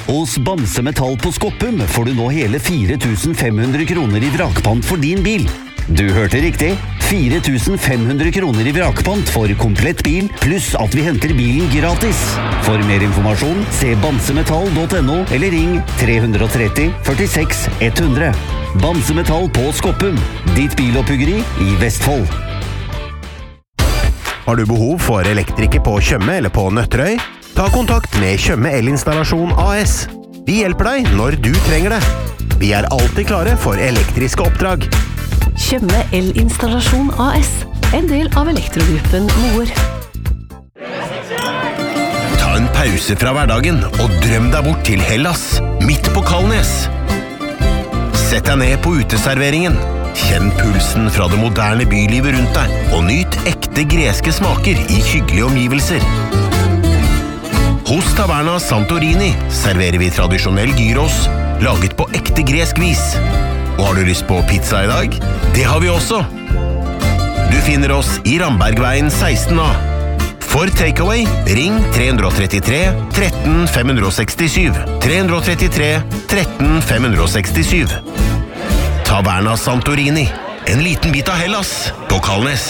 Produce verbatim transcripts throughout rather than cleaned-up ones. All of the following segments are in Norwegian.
Hos Bamse Metall på Skoppum får du nå hele fire tusen fem hundre kroner i vrakpant for din bil. Du hørte riktig. fire tusen fem hundre kroner i vrakpant for komplett bil, pluss at vi henter bilen gratis. For mer informasjon, se bamsemetall punktum no eller ring tre tre tre, førtiseks hundre. Bamse Metall på Skoppum, ditt biloppbyggeri i Vestfold. Har du behov for elektriker på Tjøme eller på Nøtterøy? Ta kontakt med Tjøme El-installasjon A S. Vi hjelper deg når du trenger det. Vi er alltid klare for elektriske oppdrag. Tjøme El-installasjon A S. En del av elektrogruppen Moer. Ta en pause fra hverdagen og drøm deg bort til Hellas, midt på Kalnes. Sett deg ned på uteserveringen. Kjenn pulsen fra det moderne bylivet rundt deg, og nyt ekte greske smaker i hyggelige omgivelser. Hos Taverna Santorini serverer vi tradisjonell gyros, laget på ekte gresk vis. Og har du lyst på pizza i dag? Det har vi også. Du finner oss i Rambergveien seksten A. For takeaway, ring tre tre tre, tretten fem sekstisju. tre tre tre, tretten fem sekstisju. Taverna Santorini. En liten bit av Hellas på Kalnes.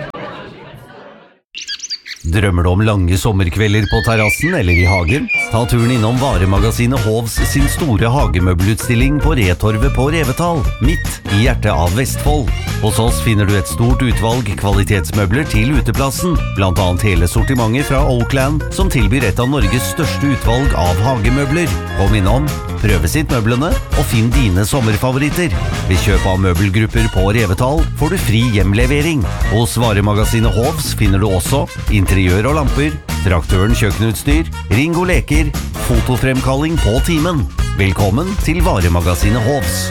Drømmer du om lange sommerkvelder på terrassen eller i hagen? Ta turen innom varemagasinet Hovs sin store hagemøbelutstilling på Retorvet på Revetal, midt i hjertet av Vestfold. Hos oss finner du et stort utvalg kvalitetsmøbler til uteplassen, blant annet hele sortimentet fra Oakland, som tilbyr et av Norges største utvalg av hagemøbler. Kom innom, prøve sitt møblene og finn dine sommerfavoritter. Ved kjøp av møbelgrupper på Revetal får du fri hjemlevering. Hos varemagasinet Hovs finner du også interiør og lamper, traktøren kjøkkenutstyr, Ringo leker, fotofremkalling på timen. Velkommen til varemagasinet Hovs.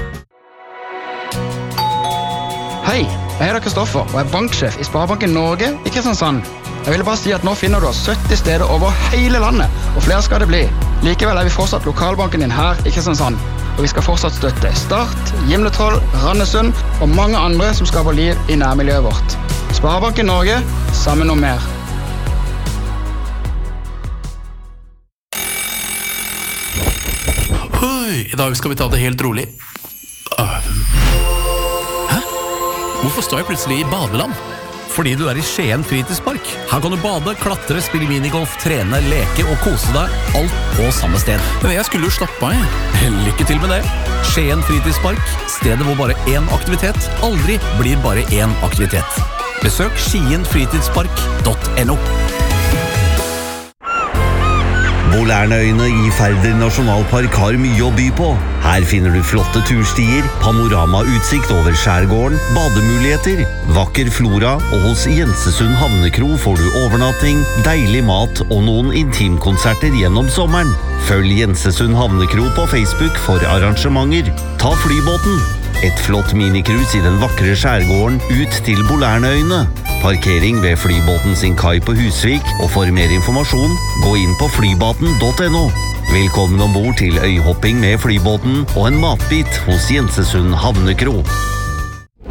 Hei, jeg heter Kristoffer og er banksjef i Sparebanken Norge i Kristiansand. Jeg ville bare si at nå finner du oss sytti steder over hele landet, og flere skal det bli. Likevel er vi fortsatt lokalbanken din her i Kristiansand, og vi skal fortsatt støtte Start, Gimletroll, Randesund og mange andre som skaper liv i nærmiljøet vårt. Sparebanken Norge, sammen om mer. Oi, i dag skal vi ta det helt rolig. Hvorfor står jeg plutselig i badeland? Fordi du er i Skien fritidspark. Her kan du bade, klatre, spille minigolf, trene, leke og kose deg. Alt på samme sted. Men jeg skulle jo slappe av. Lykke til med det. Skien fritidspark. Stedet hvor bare én aktivitet aldri blir bare én aktivitet. Besøk skien fritidspark punktum no. Bolærneøyene i Færder nasjonalpark har mye å by på. Her finner du flotte turstier, panoramautsikt over skjærgården, bademuligheter, vakker flora, og hos Jensesund havnekro får du overnatting, deilig mat og noen intimkonserter gjennom sommeren. Følg Jensesund havnekro på Facebook for arrangementer. Ta flybåten. Et flott minikrus i den vakre skjærgården ut til Bolærneøyene. Parkering ved flybåten sin kai på Husvik, og for mer informasjon, gå inn på flybåten punktum no. Velkommen ombord til øyhopping med flybåten og en matbit hos Jensesund havnekro.